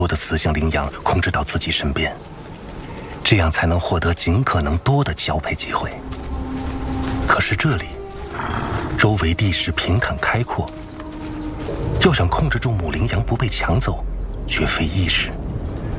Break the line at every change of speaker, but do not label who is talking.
我的雌性羚羊控制到自己身边，这样才能获得尽可能多的交配机会。可是这里周围地势平坦开阔，要想控制住母羚羊不被抢走，绝非易事。